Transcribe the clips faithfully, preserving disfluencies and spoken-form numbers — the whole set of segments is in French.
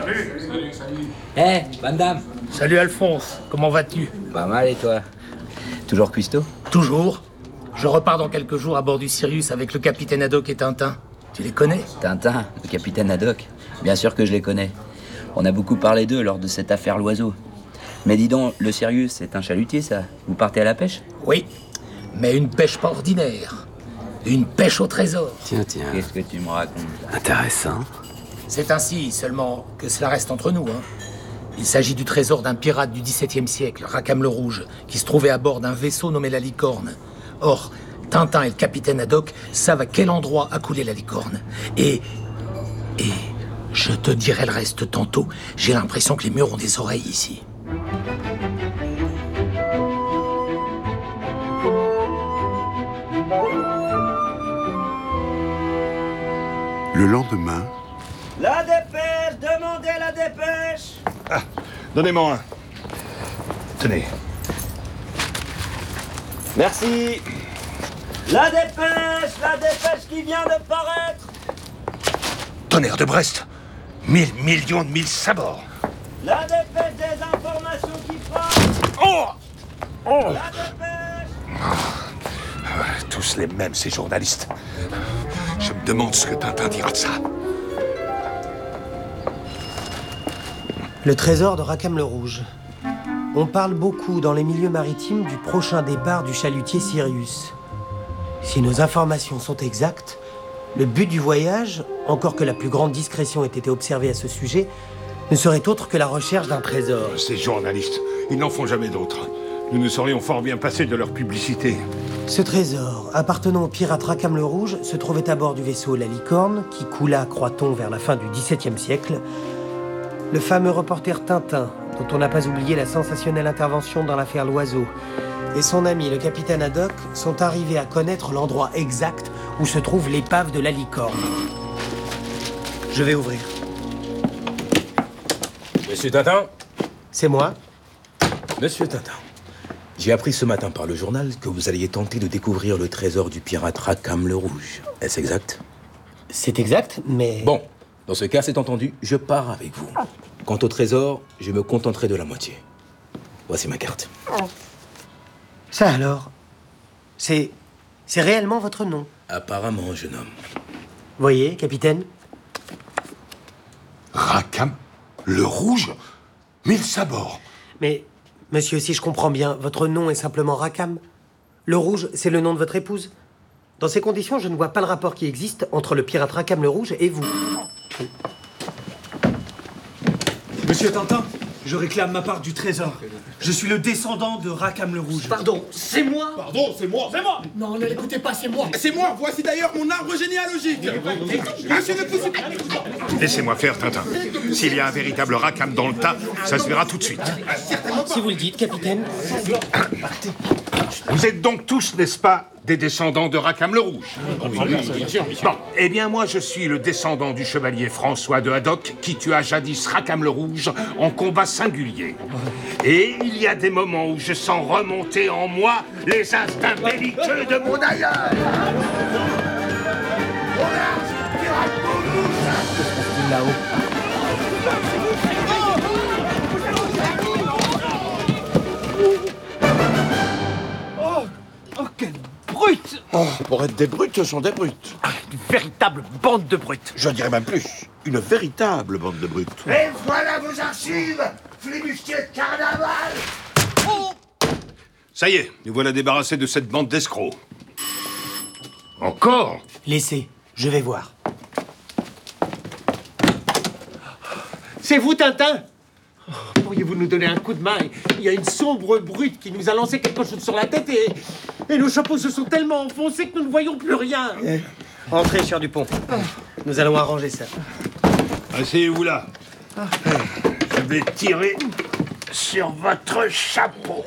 Salut. Salut, salut. Eh, hey, Van Damme. Salut Alphonse, comment vas-tu? Pas mal, et toi? Toujours cuistot? Toujours. Je repars dans quelques jours à bord du Sirius avec le capitaine Haddock et Tintin. Tu les connais? Tintin, le capitaine Haddock? Bien sûr que je les connais. On a beaucoup parlé d'eux lors de cette affaire Loiseau. Mais dis donc, le Sirius, c'est un chalutier, ça? Vous partez à la pêche? Oui, mais une pêche pas ordinaire. Une pêche au trésor. Tiens, tiens. Qu'est-ce que tu me racontes? Intéressant. C'est ainsi, seulement que cela reste entre nous, hein. Il s'agit du trésor d'un pirate du dix-septième siècle, Rackham le Rouge, qui se trouvait à bord d'un vaisseau nommé la Licorne. Or, Tintin et le capitaine Haddock savent à quel endroit a coulé la Licorne. Et... Et... je te dirai le reste tantôt. J'ai l'impression que les murs ont des oreilles ici. Le lendemain... La dépêche! Demandez la dépêche! Ah, donnez-moi un. Tenez. Merci. La dépêche! La dépêche qui vient de paraître! Tonnerre de Brest. Mille millions de mille sabords. La dépêche des informations qui frappent! Oh! Oh! La dépêche! Ah, tous les mêmes, ces journalistes. Je me demande ce que Tintin dira de ça. Le trésor de Rackham le Rouge. On parle beaucoup dans les milieux maritimes du prochain départ du chalutier Sirius. Si nos informations sont exactes, le but du voyage, encore que la plus grande discrétion ait été observée à ce sujet, ne serait autre que la recherche d'un trésor. Ces journalistes, ils n'en font jamais d'autres. Nous nous serions fort bien passés de leur publicité. Ce trésor, appartenant au pirate Rackham le Rouge, se trouvait à bord du vaisseau La Licorne, qui coula, croit-on, vers la fin du dix-septième siècle. Le fameux reporter Tintin, dont on n'a pas oublié la sensationnelle intervention dans l'affaire Loiseau, et son ami le capitaine Haddock sont arrivés à connaître l'endroit exact où se trouve l'épave de La Licorne. Je vais ouvrir. Monsieur Tintin? C'est moi. Monsieur Tintin, j'ai appris ce matin par le journal que vous alliez tenter de découvrir le trésor du pirate Rackham le Rouge. Est-ce exact? C'est exact, mais... Bon, dans ce cas, c'est entendu, je pars avec vous. Quant au trésor, je me contenterai de la moitié. Voici ma carte. Ça alors? C'est... c'est réellement votre nom? Apparemment, jeune homme. Voyez, capitaine? Rackham le Rouge? Mille sabords. Mais, monsieur, si je comprends bien, votre nom est simplement Rackham? Le Rouge, c'est le nom de votre épouse? Dans ces conditions, je ne vois pas le rapport qui existe entre le pirate Rackham le Rouge et vous. Monsieur Tintin, je réclame ma part du trésor. Je suis le descendant de Rackham le Rouge. Pardon, c'est moi? Pardon, c'est moi. C'est moi. Non, ne l'écoutez pas, c'est moi. C'est moi, voici d'ailleurs mon arbre généalogique. Monsieur ne pousse pas. Laissez-moi faire, Tintin. S'il y a un véritable Rackham dans le tas, ça se verra tout de suite. Si vous le dites, capitaine. Vous êtes donc tous, n'est-ce pas, des descendants de Rackham le Rouge? Oui, bien sûr. Bon, eh bien moi je suis le descendant du chevalier François de Haddock qui tua jadis Rackham le Rouge en combat singulier. Et il y a des moments où je sens remonter en moi les instincts belliqueux de mon aïeul. Là-haut. Oh, quelle brute! Oh, pour être des brutes, ce sont des brutes. Ah, une véritable bande de brutes. Je dirais même plus, une véritable bande de brutes. Et voilà vos archives, flibustiers de carnaval. Oh! Ça y est, nous voilà débarrassés de cette bande d'escrocs. Encore? Laissez, je vais voir. C'est vous, Tintin? Oh, pourriez-vous nous donner un coup de main? Il y a une sombre brute qui nous a lancé quelque chose sur la tête et, et nos chapeaux se sont tellement enfoncés que nous ne voyons plus rien. Eh, entrez sur Dupont. Nous allons arranger ça. Asseyez-vous là. Je vais tirer sur votre chapeau.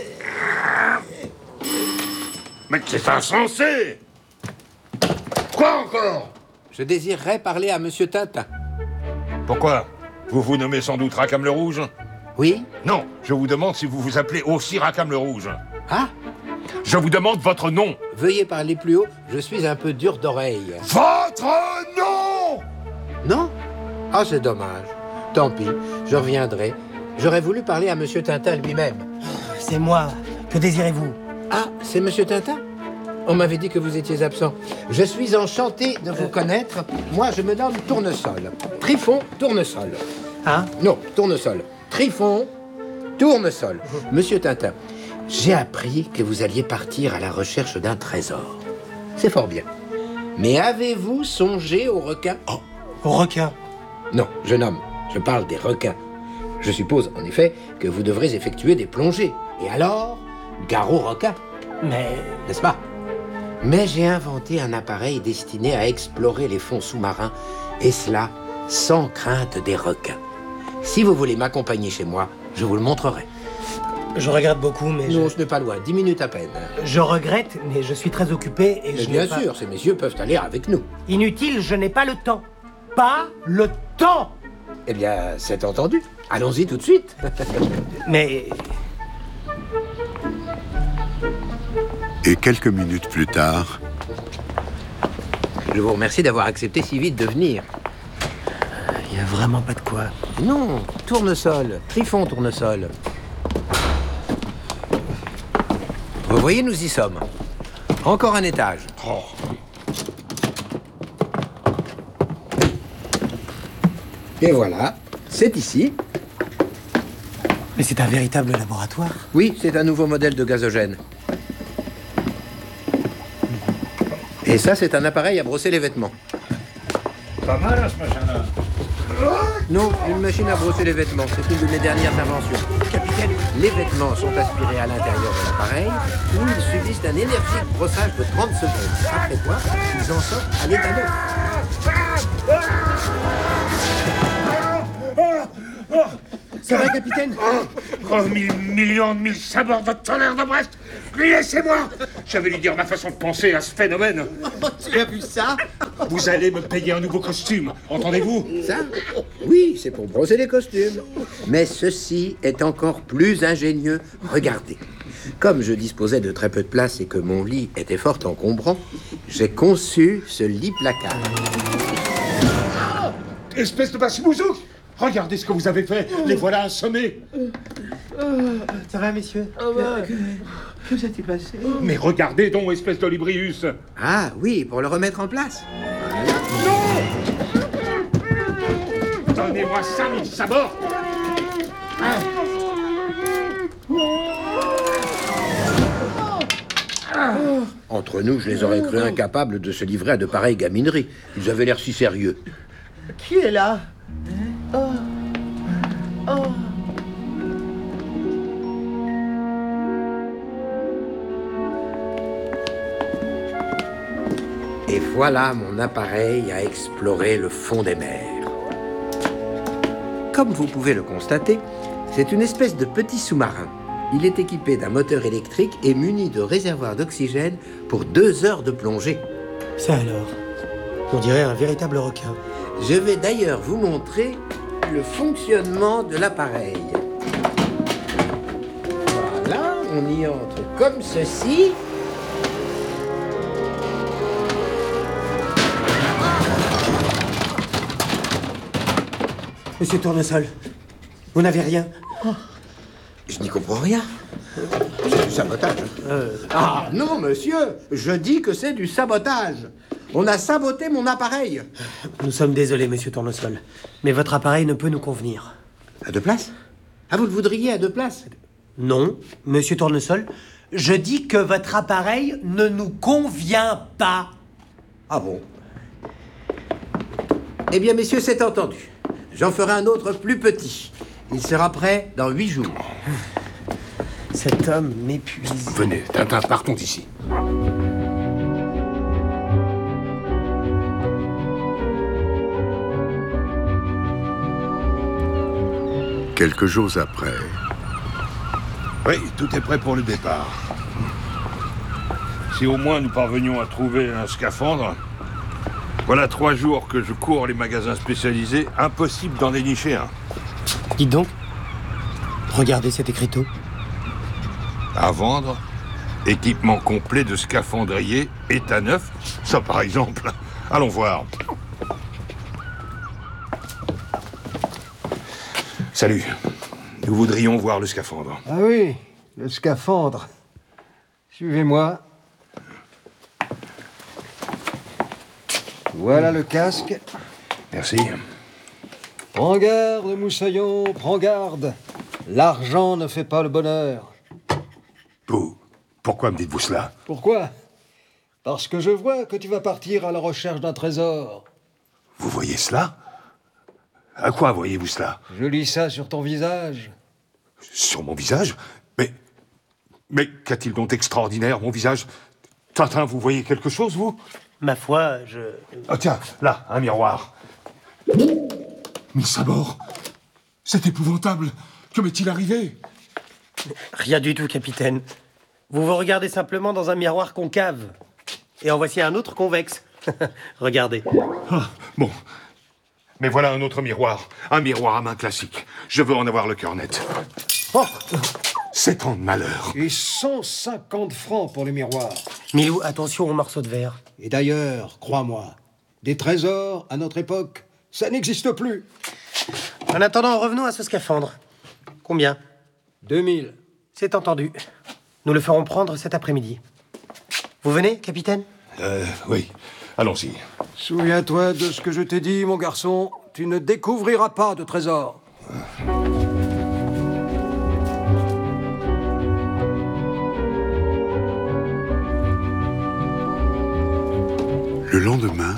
Mais c'est insensé! Quoi encore? Je désirerais parler à Monsieur Tintin. Pourquoi? Vous vous nommez sans doute Rackham le Rouge? Oui? Non, je vous demande si vous vous appelez aussi Rackham le Rouge. Ah? Je vous demande votre nom. Veuillez parler plus haut, je suis un peu dur d'oreille. Votre nom? Non? Ah, c'est dommage. Tant pis, je reviendrai. J'aurais voulu parler à Monsieur Tintin lui-même. C'est moi. Que désirez-vous? Ah, c'est Monsieur Tintin? On m'avait dit que vous étiez absent. Je suis enchanté de vous connaître. Moi, je me nomme Tournesol. Trifon Tournesol. Hein? Non, Tournesol. Trifon Tournesol. Monsieur Tintin, j'ai appris que vous alliez partir à la recherche d'un trésor. C'est fort bien. Mais avez-vous songé aux requins? Oh, aux requins? Non, jeune homme, je parle des requins. Je suppose, en effet, que vous devrez effectuer des plongées. Et alors, gare aux requins. Mais... N'est-ce pas? Mais j'ai inventé un appareil destiné à explorer les fonds sous-marins, et cela sans crainte des requins. Si vous voulez m'accompagner chez moi, je vous le montrerai. Je regrette beaucoup, mais Non, je... ce n'est pas loin, dix minutes à peine. Je regrette, mais je suis très occupé et Mais je bien n'ai pas... sûr, ces messieurs peuvent aller avec nous. Inutile, je n'ai pas le temps. Pas le temps! Eh bien, c'est entendu. Allons-y tout de suite. Mais... Et quelques minutes plus tard... Je vous remercie d'avoir accepté si vite de venir. Il n'y a vraiment pas de quoi. Non, Tournesol, Trifon Tournesol. Vous voyez, nous y sommes. Encore un étage. Oh. Et voilà, c'est ici. Mais c'est un véritable laboratoire. Oui, c'est un nouveau modèle de gazogène. Et ça, c'est un appareil à brosser les vêtements. Pas mal, ce machin-là. Non, une machine à brosser les vêtements. C'est une de mes dernières inventions. Capitaine, les vêtements sont aspirés à l'intérieur de l'appareil où ils subissent un énergique brossage de trente secondes. Après quoi, ils en sortent à l'état neuf. Ça va, capitaine? Oh, mille millions de mille sabords de tonnerre de Brest! Laissez-moi! J'avais lui dire ma façon de penser à ce phénomène. Oh, tu as vu ça? Vous allez me payer un nouveau costume, entendez-vous? Ça? Oui, c'est pour brosser les costumes. Mais ceci est encore plus ingénieux. Regardez. Comme je disposais de très peu de place et que mon lit était fort encombrant, j'ai conçu ce lit placard. Espèce de basse-bouzouk! Regardez ce que vous avez fait. Les voilà assommés. Ça va, messieurs? Oh, bah, que, que s'est-il passé? Mais regardez donc, espèce d'olibrius. Ah oui, pour le remettre en place. Donnez-moi cinq mille sabords. Entre nous, je les aurais cru incapables de se livrer à de pareilles gamineries. Ils avaient l'air si sérieux. Qui est là? Oh. Oh. Et voilà mon appareil à explorer le fond des mers. Comme vous pouvez le constater, c'est une espèce de petit sous-marin. Il est équipé d'un moteur électrique et muni de réservoirs d'oxygène pour deux heures de plongée. Ça alors? On dirait un véritable requin. Je vais d'ailleurs vous montrer le fonctionnement de l'appareil. Voilà, on y entre comme ceci. Monsieur Tournesol, vous n'avez rien? Oh. Je n'y comprends rien. C'est du sabotage. Euh... Ah non, monsieur, je dis que c'est du sabotage. On a saboté mon appareil. Nous sommes désolés, monsieur Tournesol, mais votre appareil ne peut nous convenir. À deux places? Ah, vous le voudriez à deux places? Non, monsieur Tournesol, je dis que votre appareil ne nous convient pas. Ah bon? Eh bien, messieurs, c'est entendu. J'en ferai un autre plus petit. Il sera prêt dans huit jours. Cet homme m'épuise. Venez, Tintin, partons d'ici. Quelques jours après... Oui, tout est prêt pour le départ. Si au moins nous parvenions à trouver un scaphandre... Voilà trois jours que je cours les magasins spécialisés. Impossible d'en dénicher un. Dites donc, regardez cet écriteau. À vendre, équipement complet de scaphandrier, état neuf, ça par exemple. Allons voir. Salut. Nous voudrions voir le scaphandre. Ah oui, le scaphandre. Suivez-moi. Voilà le casque. Merci. Prends garde, Moussaillon, prends garde. L'argent ne fait pas le bonheur. Vous, pourquoi me dites-vous cela? Pourquoi? Parce que je vois que tu vas partir à la recherche d'un trésor. Vous voyez cela? À quoi voyez-vous cela? Je lis ça sur ton visage. Sur mon visage? Mais... Mais qu'a-t-il donc d'extraordinaire, mon visage? Tintin, vous voyez quelque chose, vous? Ma foi, je... Oh tiens, là, un miroir. Mais Sabor, c'est épouvantable. Que m'est-il arrivé? Rien du tout, capitaine. Vous vous regardez simplement dans un miroir concave. Et en voici un autre convexe. Regardez. Ah, bon. Mais voilà un autre miroir. Un miroir à main classique. Je veux en avoir le cœur net. Oh, c'est en malheur. Et cent cinquante francs pour le miroir. Milou, attention aux morceaux de verre. Et d'ailleurs, crois-moi, des trésors, à notre époque, ça n'existe plus. En attendant, revenons à ce scaphandre. Combien? deux mille. C'est entendu. Nous le ferons prendre cet après-midi. Vous venez, capitaine? Euh, oui. Allons-y. Souviens-toi de ce que je t'ai dit, mon garçon. Tu ne découvriras pas de trésor. Le lendemain...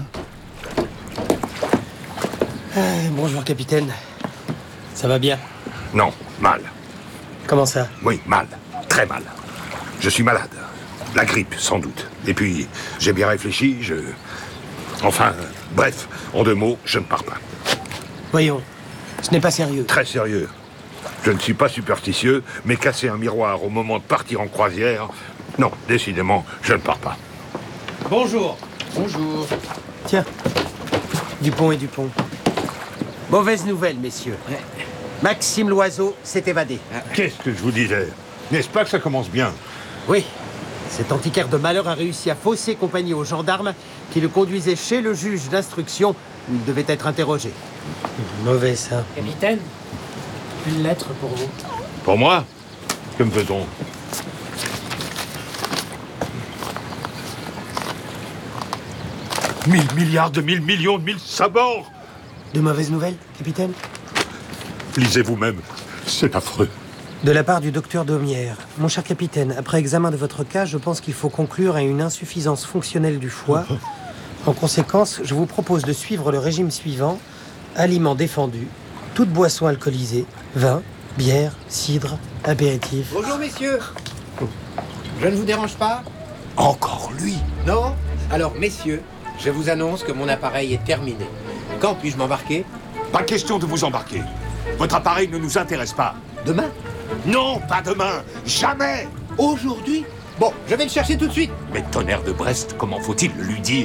Euh, bonjour, capitaine. Ça va bien? Non, mal. Comment ça? Oui, mal. Très mal. Je suis malade. La grippe, sans doute. Et puis, j'ai bien réfléchi, je... Enfin, euh, bref, en deux mots, je ne pars pas. Voyons, ce n'est pas sérieux. Très sérieux. Je ne suis pas superstitieux, mais casser un miroir au moment de partir en croisière... Non, décidément, je ne pars pas. Bonjour. Bonjour. Tiens, Dupont et Dupont. Mauvaise nouvelle, messieurs. Maxime Loiseau s'est évadé. Qu'est-ce que je vous disais? N'est-ce pas que ça commence bien? Oui. Cet antiquaire de malheur a réussi à fausser compagnie aux gendarmes qui le conduisaient chez le juge d'instruction où il devait être interrogé. Mauvais, ça. Capitaine, une lettre pour vous. Pour moi? Que me veut-on? Mille milliards de mille millions de mille sabords! De mauvaises nouvelles, capitaine? Lisez vous-même. C'est affreux. De la part du docteur Daumière. Mon cher capitaine, après examen de votre cas, je pense qu'il faut conclure à une insuffisance fonctionnelle du foie. En conséquence, je vous propose de suivre le régime suivant. Aliments défendus, toute boisson alcoolisée, vin, bière, cidre, apéritif. Bonjour, messieurs. Je ne vous dérange pas? Encore lui? Non? Alors, messieurs, je vous annonce que mon appareil est terminé. Quand puis-je m'embarquer? Pas question de vous embarquer. Votre appareil ne nous intéresse pas. Demain? Non, pas demain. Jamais. Aujourd'hui? Bon, je vais le chercher tout de suite. Mais tonnerre de Brest, comment faut-il le lui dire?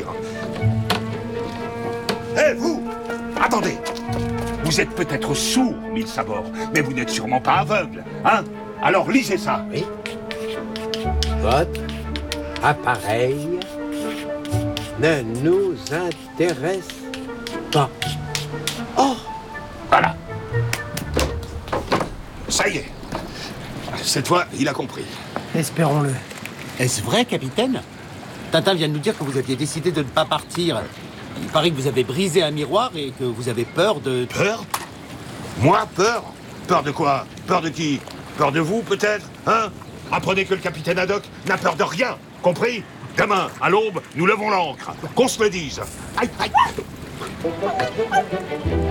Hé, vous! Attendez! Vous êtes peut-être sourd, mille sabords, mais vous n'êtes sûrement pas aveugle, hein? Alors lisez ça. Oui. Votre appareil ne nous intéresse pas. Oh! Voilà. Ça y est. Cette fois, il a compris. Espérons-le. Est-ce vrai, capitaine? Tintin vient de nous dire que vous aviez décidé de ne pas partir. Il paraît que vous avez brisé un miroir et que vous avez peur de... Peur? Moi, peur? Peur de quoi? Peur de qui? Peur de vous, peut-être? Hein? Apprenez que le capitaine Haddock n'a peur de rien, compris? Demain, à l'aube, nous levons l'ancre. Qu'on se le dise. Aïe, aïe.